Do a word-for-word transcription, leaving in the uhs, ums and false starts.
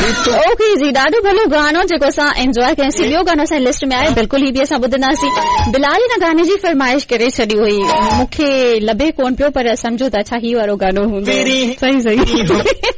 Okay जी, ॾाढो भलो गानो जेको असां एंजॉय कयोसीं। ॿियो गानो असांजी लिस्ट में आहे, बिल्कुलु ही बि असां ॿुधंदासीं। बिलाल हिन गाने जी फरमाइश करे छॾी हुई, मूंखे लभे कोन पियो पर सम्झो था छा ही वारो गानो हूंदो। सही सही